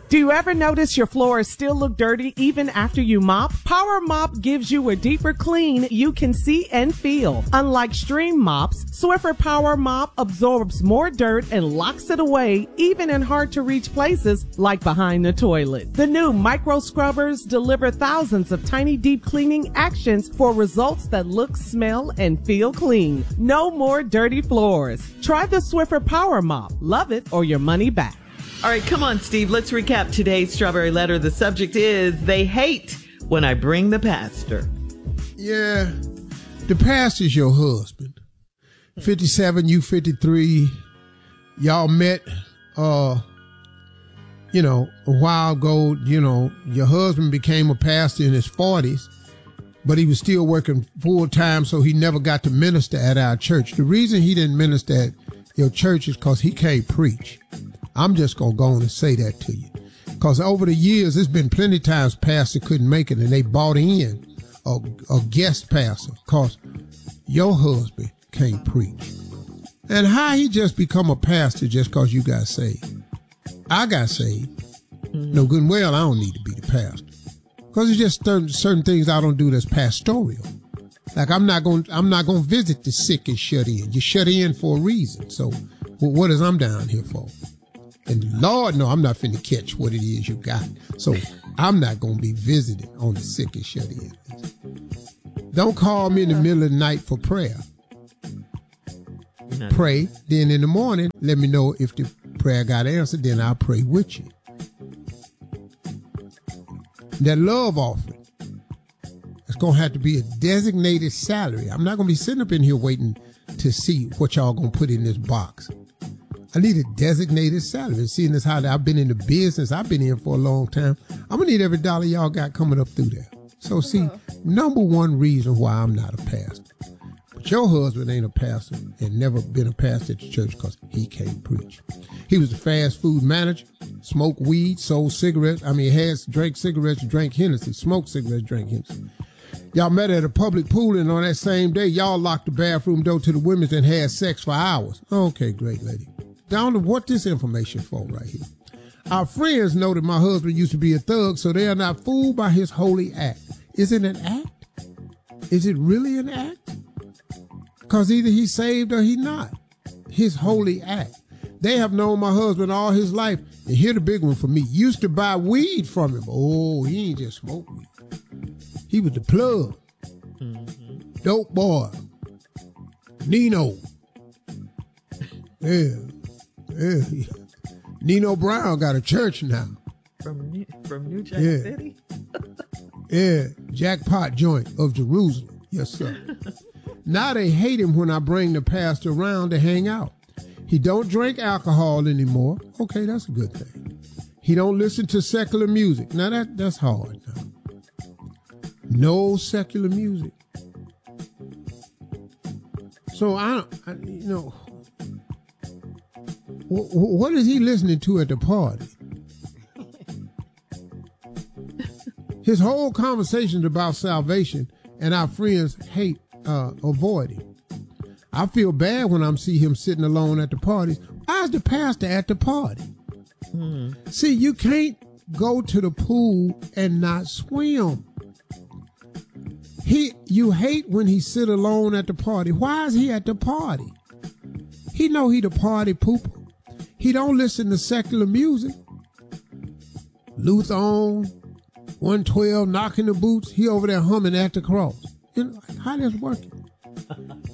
Do you ever notice your floors still look dirty even after you mop? Power Mop gives you a deeper clean you can see and feel. Unlike stream mops, Swiffer Power Mop absorbs more dirt and locks it away even in hard to reach places like behind the toilet. The new micro scrubbers deliver thousands of tiny deep cleaning actions for results that look, smell, and feel clean. No more dirty floors. Try the Swiffer Power Mop. Love it or your money back. All right, come on, Steve. Let's recap today's Strawberry Letter. The subject is, they hate when I bring the pastor. Yeah, the pastor's your husband. 57, you 53. Y'all met, a while ago. Your husband became a pastor in his 40s, but he was still working full time, so he never got to minister at our church. The reason he didn't minister at your church is because he can't preach. I'm just going to go on and say that to you. Because over the years, there's been plenty of times pastor couldn't make it and they bought in a guest pastor because your husband can't preach. And how he just become a pastor just because you got saved? I got saved. Mm-hmm. No good and well, I don't need to be the pastor. Because it's just certain things I don't do that's pastoral. Like I'm not going to visit the sick and shut in. You're shut in for a reason. So what is I'm down here for? And Lord, no, I'm not finna catch what it is you got. So I'm not going to be visited on the sick and shut in. Don't call me in the middle of the night for prayer. No. Pray. Then in the morning, let me know if the prayer got answered. Then I'll pray with you. That love offering, it's going to have to be a designated salary. I'm not going to be sitting up in here waiting to see what y'all going to put in this box. I need a designated salary. Seeing as how I've been in the business I've been in for a long time, I'm going to need every dollar y'all got coming up through there. So see, number one reason why I'm not a pastor. But your husband ain't a pastor and never been a pastor at the church because he can't preach. He was a fast food manager, smoked weed, sold cigarettes. Drank cigarettes, drank Hennessy, smoked cigarettes, drank Hennessy. Y'all met at a public pool, and on that same day, y'all locked the bathroom door to the women's and had sex for hours. Okay, great lady. Down to what this information for right here. Our friends know that my husband used to be a thug, so they are not fooled by his holy act. Is it an act? Is it really an act? Because either he's saved or he's not. His holy act. They have known my husband all his life. And here the big one for me. Used to buy weed from him. Oh, he ain't just smoke weed. He was the plug. Mm-hmm. Dope boy. Nino. Yeah. Nino Brown got a church now. From New Jack City? Yeah. Jackpot joint of Jerusalem. Yes, sir. Now they hate him when I bring the pastor around to hang out. He don't drink alcohol anymore. Okay, that's a good thing. He don't listen to secular music. Now that's hard now. No secular music. So what is he listening to at the party? His whole conversation is about salvation, and our friends avoid him. I feel bad when I see him sitting alone at the parties. Why is the pastor at the party? See, you can't go to the pool and not swim. You hate when he sit alone at the party. Why is he at the party? He know he the party pooper. He don't listen to secular music. Luther on 112, knocking the boots. He over there humming at the cross. How that's working?